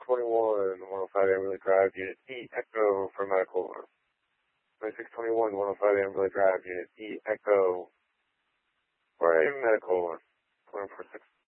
2621, 105 Amberley Drive, Unit E, Echo for medical. 2621, 105 Amberley Drive, Unit E, Echo for a medical. 24